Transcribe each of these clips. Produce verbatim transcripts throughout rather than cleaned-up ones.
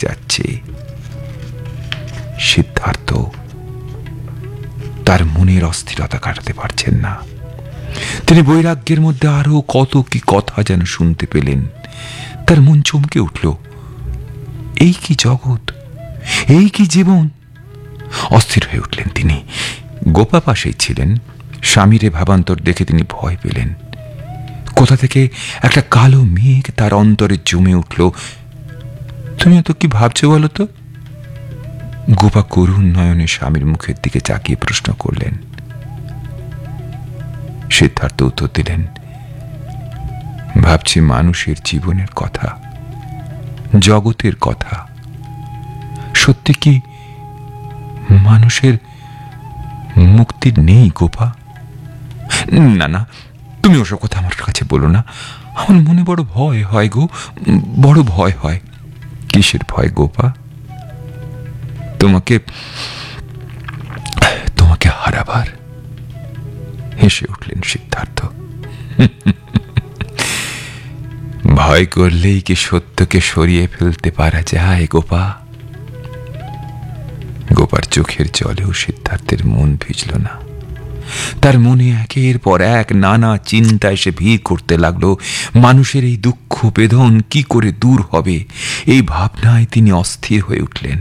যাচ্ছে। সিদ্ধার্থ তার মনের অস্থিরতা কাটাতে পারছেন না। তিনি বৈরাগ্যের মধ্যে আরো কত কি কথা যেন শুনতে পেলেন। তার মন চমকে উঠল। এই কি জগৎ, এই কি জীবন! অস্থির হয়ে উঠলেন তিনি। গোপা পাশেই ছিলেন। স্বামীরে ভাবান্তর দেখে তিনি ভয় পেলেন। কোথা থেকে একটা কালো মেঘ তার অন্তরে জমে উঠল। তুমি তো কি ভাবছো বলো তো? গোপা করুণ নয়নে স্বামীর মুখের দিকে চাকিয়ে প্রশ্ন করলেন। সিদ্ধার্থ উত্তর দিলেন, ভাবছি মানুষের জীবনের কথা, জগতের কথা। সত্যি কি মানুষের মুক্তি নেই গোপা? না না, তুমি ওসব কথা আমার কাছে বলো না। আমার মনে বড় ভয় হয় গো, বড় ভয় হয়। কিসের ভয় গোপা? তোমাকে তোমাকে হারাবার। হেসে উঠলেন সিদ্ধার্থ। ভয় করলেই কি সত্যকে সরিয়ে ফেলতে পারা যায় গোপা? গোপার চোখের জলেও সিদ্ধার্থের মন ভিজল না। তার মনে একের পর এক নানা চিন্তা এসে ভিড় করতে লাগলো। মানুষের এই দুঃখ বেদন কি করে দূর হবে, এই ভাবনায় তিনি অস্থির হয়ে উঠলেন।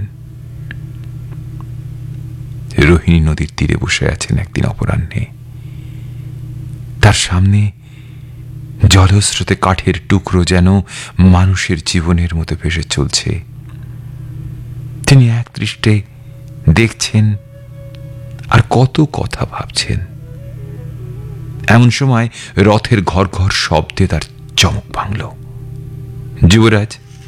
রোহিণী নদীর তীরে বসে আছেন একদিন অপরাহ্নে। তার সামনে জলস্রোতে কাঠের টুকরো যেন মানুষের জীবনের মতো ভেসে চলছে। তিনি এক দৃষ্টে দেখছেন আর কত কথা ভাবছেন। এমন সময় রথের ঘর ঘর শব্দে তার চমক ভাঙল। যুবরাজ,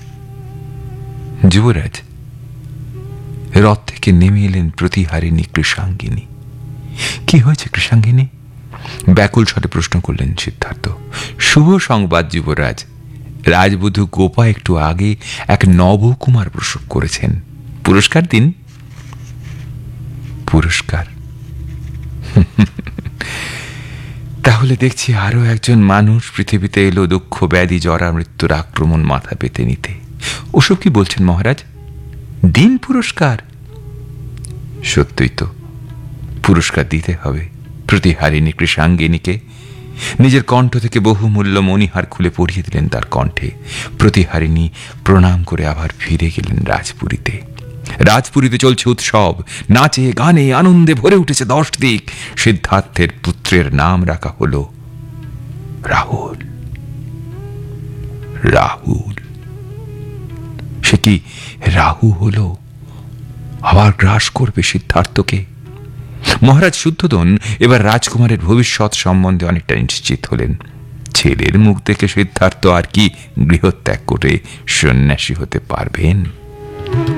যুবরাজ! রথ থেকে নেমে এলেন প্রতিহারিণী কৃষাঙ্গিনী। কি হয়েছে কৃষাঙ্গিনী? ব্যাকুল স্বরে প্রশ্ন করলেন সিদ্ধার্থ। শুভ সংবাদ যুবরাজ, রাজবধূ গোপা একটু আগে এক নবকুমার প্রসব করেছেন। পুরস্কার দিন। পুরস্কার? তাহলে দেখছি আরো একজন মানুষ পৃথিবীতে এলো দুঃখ ব্যাধি জরা মৃত্যুর আক্রমণ মাথা পেতে নিতে। ওসব কি বলছেন মহারাজ? দিন পুরস্কার। সত্যই তো, পুরস্কার দিতে হবে প্রতিহারিণী কৃষাঙ্গিনীকে। নিজের কণ্ঠ থেকে বহুমূল্য মণিহার খুলে পরিয়ে দিলেন তার কণ্ঠে। প্রতিহারিণী প্রণাম করে আবার ফিরে গেলেন রাজপুরীতে। রাজপুরীতে চলছে উৎসব, নাচে গানে আনন্দে ভরে উঠেছে দশ দিক। সিদ্ধার্থের পুত্রের নাম রাখা হলো রাহুল। রাহুল সে কি রাহু হলো? আবার গ্রাস করবে সিদ্ধার্থকে। মহারাজ শুদ্ধোদন এবার রাজকুমারের ভবিষ্যৎ সম্বন্ধে অনেকটা নিশ্চিত হলেন। ছেলের মুখ দেখে সিদ্ধার্থ আর কি গৃহত্যাগ করে সন্ন্যাসী হতে পারবেন?